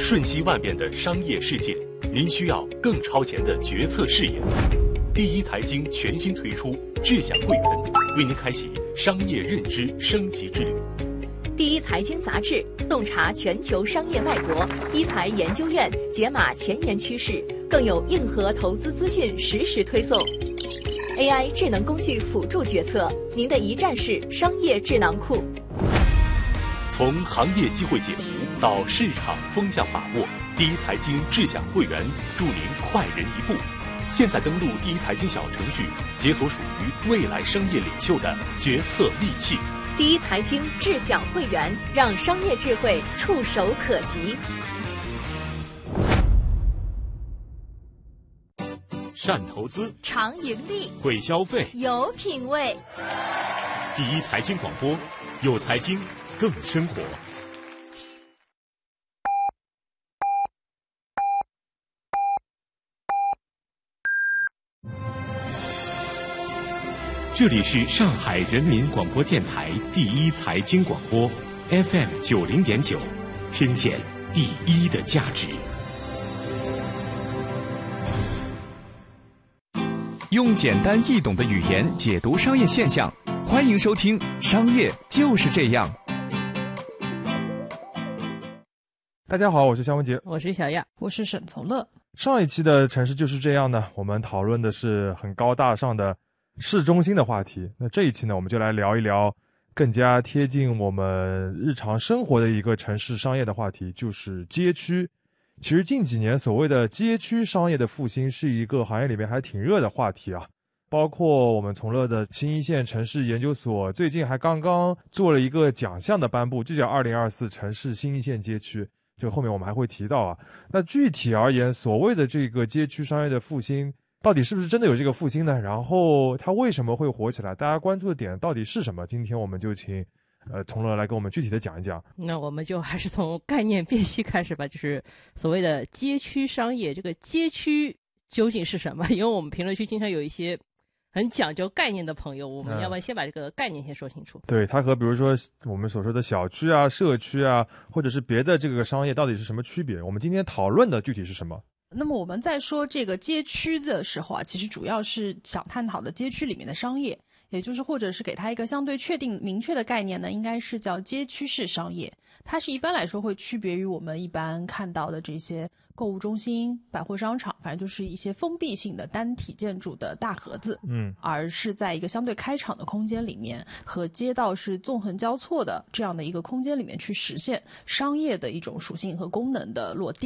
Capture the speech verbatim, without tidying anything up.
瞬息万变的商业世界，您需要更超前的决策视野。第一财经全新推出智享会员，为您开启商业认知升级之旅。 第一财经杂志洞察全球商业脉搏，一财研究院解码前沿趋势，更有硬核投资资讯实时推送。A I 智能工具辅助决策，您的一站式商业智囊库。 从行业机会解读到市场风向把握，第一财经智享会员助您快人一步。现在登录第一财经小程序，解锁属于未来商业领袖的决策利器。 第一财经智享会员，让商业智慧触手可及。 善投资， 常盈利， 会消费， 有品位。 第一财经广播，有财经更生活。这里是上海人民广播电台第一财经广播 F M 九零点九，听见第一的价值。 用简单易懂的语言解读商业现象，欢迎收听《商业就是这样》。 大家好，我是肖文杰， 我是小亚， 我是沈从乐。 上一期的城市就是这样呢，我们讨论的是很高大上的市中心的话题。那这一期呢，我们就来聊一聊更加贴近我们日常生活的一个城市商业的话题，就是街区。其实近几年所谓的街区商业的复兴是一个行业里面还挺热的话题啊，包括我们从乐的新一线城市研究所最近还刚刚做了一个奖项的颁布，就叫二零二四城市新一线街区，这个后面我们还会提到啊。那具体而言，所谓的这个街区商业的复兴到底是不是真的有这个复兴呢？然后它为什么会火起来？大家关注的点到底是什么？今天我们就请呃从乐来跟我们具体的讲一讲。 那我们就还是从概念辨析开始吧，就是所谓的街区商业，这个街区究竟是什么？因为我们评论区经常有一些很讲究概念的朋友，我们要不然先把这个概念先说清楚。 嗯、对，它和比如说我们所说的小区啊、社区啊，或者是别的这个商业到底是什么区别？我们今天讨论的具体是什么？ 那么我们在说这个街区的时候啊，其实主要是想探讨的街区里面的商业，也就是或者是给它一个相对确定明确的概念呢，应该是叫街区式商业。它是一般来说会区别于我们一般看到的这些购物中心、百货商场，反正就是一些封闭性的单体建筑的大盒子， 嗯， 而是在一个相对开敞的空间里面，和街道是纵横交错的这样的一个空间里面去实现商业的一种属性和功能的落地。